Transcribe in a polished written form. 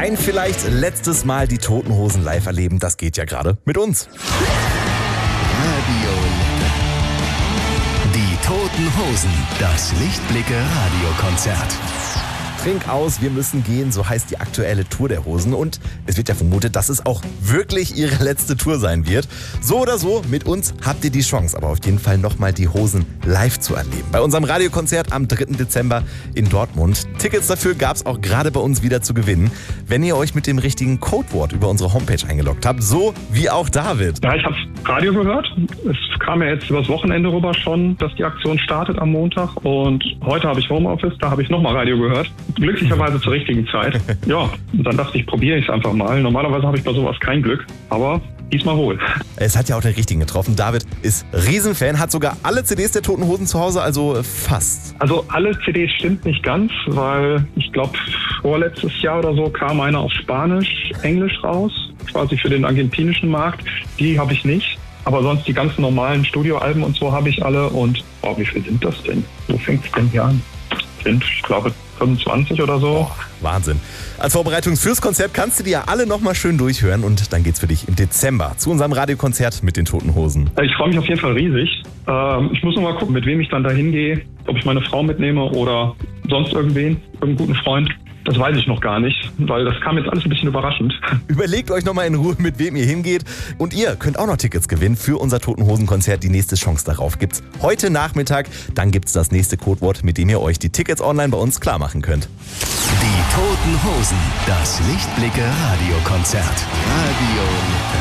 Ein vielleicht letztes Mal die Toten Hosen live erleben, das geht ja gerade mit uns. Radio Lette. Die Toten Hosen, das Lichtblicke-Radiokonzert. Trink aus, wir müssen gehen, so heißt die aktuelle Tour der Hosen. Und es wird ja vermutet, dass es auch wirklich ihre letzte Tour sein wird. So oder so, mit uns habt ihr die Chance, aber auf jeden Fall nochmal die Hosen live zu erleben. Bei unserem Radiokonzert am 3. Dezember in Dortmund. Tickets dafür gab es auch gerade bei uns wieder zu gewinnen, wenn ihr euch mit dem richtigen Codewort über unsere Homepage eingeloggt habt. So wie auch David. Ja, ich habe Radio gehört. Es kam ja jetzt übers Wochenende rüber schon, dass die Aktion startet am Montag. Und heute habe ich Homeoffice, da habe ich nochmal Radio gehört. Glücklicherweise zur richtigen Zeit. Ja, und dann dachte ich, probiere ich es einfach mal. Normalerweise habe ich bei sowas kein Glück, aber diesmal wohl. Es hat ja auch den richtigen getroffen. David ist Riesenfan, hat sogar alle CDs der Toten Hosen zu Hause, also fast. Also alle CDs stimmt nicht ganz, weil ich glaube, vorletztes Jahr oder so kam eine auf Spanisch, Englisch raus, quasi für den argentinischen Markt. Die habe ich nicht. Aber sonst die ganzen normalen Studioalben und so habe ich alle. Und wie viel sind das denn? Wo fängt es denn hier an? Sind, ich glaube, 25 oder so. Boah, Wahnsinn. Als Vorbereitung fürs Konzert kannst du die ja alle nochmal schön durchhören und dann geht's für dich im Dezember zu unserem Radiokonzert mit den Toten Hosen. Ich freue mich auf jeden Fall riesig. Ich muss noch mal gucken, mit wem ich dann da hingehe. Ob ich meine Frau mitnehme oder sonst irgendwen, irgendeinen guten Freund. Das weiß ich noch gar nicht, weil das kam jetzt alles ein bisschen überraschend. Überlegt euch nochmal in Ruhe, mit wem ihr hingeht. Und ihr könnt auch noch Tickets gewinnen für unser Toten Hosen Konzert. Die nächste Chance darauf gibt's heute Nachmittag. Dann gibt's das nächste Codewort, mit dem ihr euch die Tickets online bei uns klar machen könnt. Die Toten Hosen, das Lichtblicke-Radiokonzert. Radio Lette.